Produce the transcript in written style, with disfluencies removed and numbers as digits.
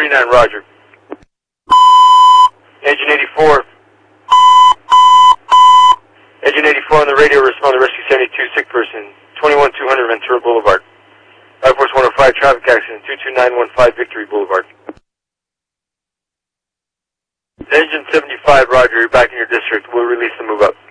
39, roger. Engine 84. Engine 84 on the radio, respond to rescue 72, sick person, 21200 Ventura Boulevard. Air Force 105, traffic accident, 22915 Victory Boulevard. Engine 75, roger, you're back in your district. We'll release the move up.